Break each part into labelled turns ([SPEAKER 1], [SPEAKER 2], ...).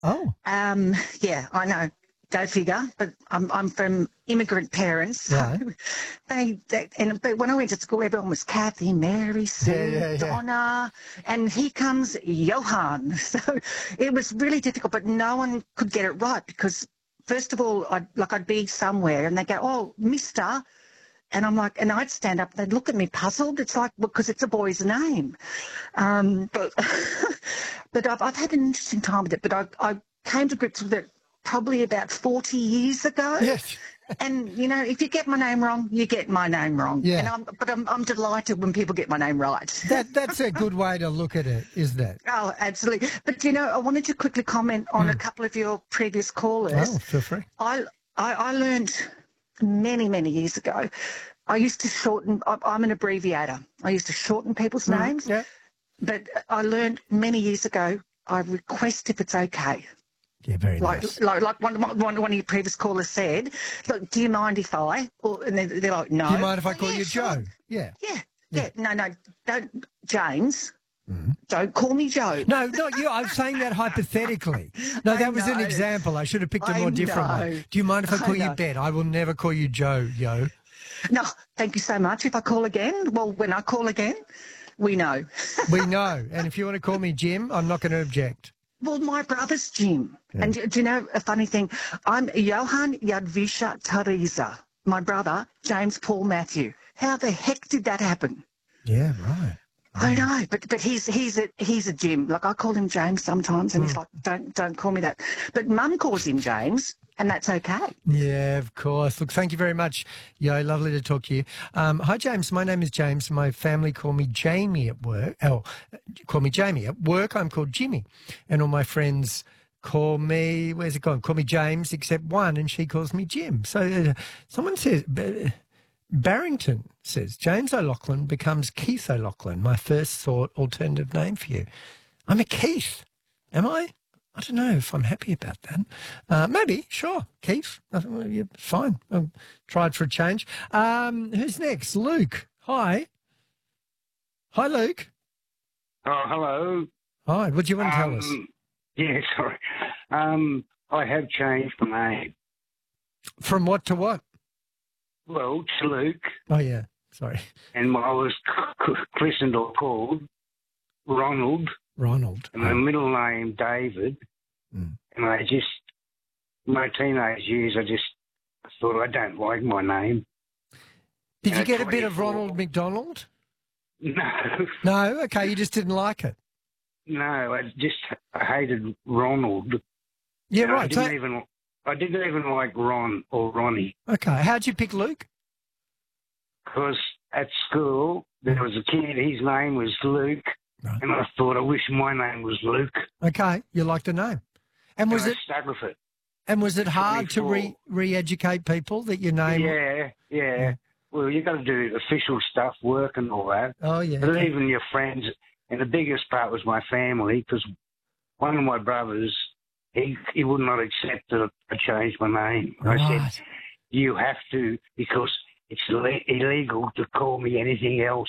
[SPEAKER 1] Oh.
[SPEAKER 2] Yeah, I know. Go figure. But I'm from immigrant parents. So
[SPEAKER 1] Right.
[SPEAKER 2] but when I went to school, everyone was Kathy, Mary, Sue, Donna, and here comes Johan. So it was really difficult, but no one could get it right because, first of all, I'd be somewhere and they go, "Oh, Mister," and I'm like, and I'd stand up, they'd look at me puzzled. It's like, because it's a boy's name. But but I've had an interesting time with it. But I came to grips with it probably about 40 years ago.
[SPEAKER 1] Yes.
[SPEAKER 2] And, you know, if you get my name wrong, you get my name wrong.
[SPEAKER 1] Yeah.
[SPEAKER 2] And I'm delighted when people get my name right.
[SPEAKER 1] That's a good way to look at it, isn't it?
[SPEAKER 2] Oh, absolutely. But, you know, I wanted to quickly comment on a couple of your previous callers.
[SPEAKER 1] Oh, feel free.
[SPEAKER 2] I learned many, many years ago, I used to shorten, I'm an abbreviator. I used to shorten people's names.
[SPEAKER 1] Yeah.
[SPEAKER 2] But I learned many years ago, I request if it's okay.
[SPEAKER 1] Yeah, very nice.
[SPEAKER 2] Like one of your previous callers said, look, do you mind if I? And they're like, no.
[SPEAKER 1] Do you mind if I call you Joe? Yeah.
[SPEAKER 2] Yeah. No, don't, James. Don't call me Joe.
[SPEAKER 1] No, not you. I'm saying that hypothetically. No, that was an example. I should have picked a more different one. Do you mind if I call you Bet? I will never call you Joe, yo.
[SPEAKER 2] No, thank you so much. If I call again, well, when I call again, we know.
[SPEAKER 1] We know. And if you want to call me Jim, I'm not going to object.
[SPEAKER 2] Well, my brother's Jim. Yeah. And do you know a funny thing? I'm Johan Jadwisha Teresa. My brother, James Paul Matthew. How the heck did that happen?
[SPEAKER 1] Yeah, right.
[SPEAKER 2] I know, but he's a Jim. Like, I call him James sometimes, and he's like, don't call me that. But Mum calls him James, and that's okay.
[SPEAKER 1] Yeah, of course. Look, thank you very much. Yo, lovely to talk to you. Hi, James. My name is James. My family call me Jamie at work. Oh, call me Jamie. At work, I'm called Jimmy. And all my friends call me, where's it gone? Call me James, except one, and she calls me Jim. So someone says, Barrington says, James O'Loughlin becomes Keith O'Loughlin, my first thought alternative name for you. I'm a Keith. Am I? I don't know if I'm happy about that. Maybe, sure, Keith. Yeah, fine. I'll try it for a change. Who's next? Luke. Hi. Hi, Luke.
[SPEAKER 3] Oh, hello.
[SPEAKER 1] Hi, what do you want to tell us?
[SPEAKER 3] Yeah, sorry. I have changed my name.
[SPEAKER 1] From what to what?
[SPEAKER 3] Well, to Luke.
[SPEAKER 1] Oh, yeah. Sorry.
[SPEAKER 3] And I was christened or called Ronald.
[SPEAKER 1] Ronald.
[SPEAKER 3] And my middle name, David. And my teenage years, I thought, I don't like my name.
[SPEAKER 1] Did you get a bit of Ronald McDonald?
[SPEAKER 3] No.
[SPEAKER 1] No? Okay, you just didn't like it?
[SPEAKER 3] No, I hated Ronald.
[SPEAKER 1] Yeah, right.
[SPEAKER 3] I didn't even like Ron or Ronnie.
[SPEAKER 1] Okay. How'd you pick Luke?
[SPEAKER 3] Because at school, there was a kid, his name was Luke, and I thought, I wish my name was Luke.
[SPEAKER 1] Okay. You liked the name. And was
[SPEAKER 3] I stuck with it.
[SPEAKER 1] And was it hard to re-educate people that your name...
[SPEAKER 3] Yeah. Well, you got to do official stuff, work and all that.
[SPEAKER 1] Oh, yeah.
[SPEAKER 3] But even your friends, and the biggest part was my family, because one of my brothers... He would not accept that I changed my name.
[SPEAKER 1] Right.
[SPEAKER 3] I said, you have to, because it's illegal to call me anything else.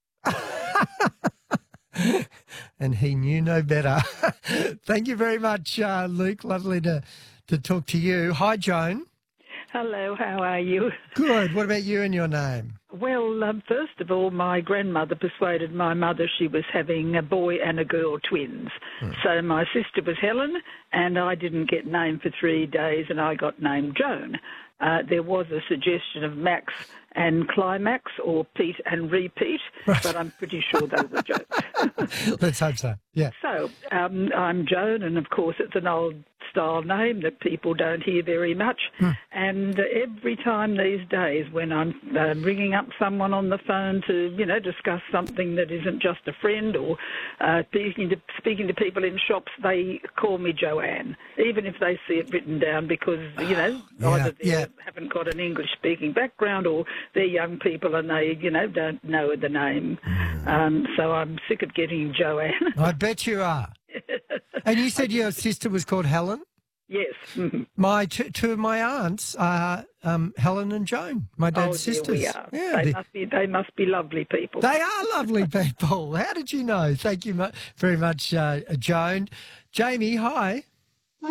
[SPEAKER 1] And he knew no better. Thank you very much, Luke. Lovely to talk to you. Hi, Joan.
[SPEAKER 4] Hello, how are you?
[SPEAKER 1] Good. What about you and your name?
[SPEAKER 4] Well, first of all, my grandmother persuaded my mother she was having a boy and a girl twins. So my sister was Helen, and I didn't get named for 3 days, and I got named Joan. There was a suggestion of Max and Climax or Pete and Repeat, but I'm pretty sure those were jokes.
[SPEAKER 1] Let's hope so, yeah.
[SPEAKER 4] So I'm Joan, and of course it's an old-style name that people don't hear very much. And every time these days when I'm ringing up someone on the phone to, discuss something that isn't just a friend or speaking to people in shops, they call me Joanne, even if they see it written down because, either they haven't got an English-speaking background or they're young people and they, don't know the name. So I'm sick of getting Joanne.
[SPEAKER 1] I bet you are. And you said your sister was called Helen?
[SPEAKER 4] Yes.
[SPEAKER 1] My two of my aunts are Helen and Joan, my dad's sisters.
[SPEAKER 4] We are.
[SPEAKER 1] Yeah,
[SPEAKER 4] they must be lovely people.
[SPEAKER 1] They are lovely people. How did you know? Thank you very much, Joan. Jamie, hi.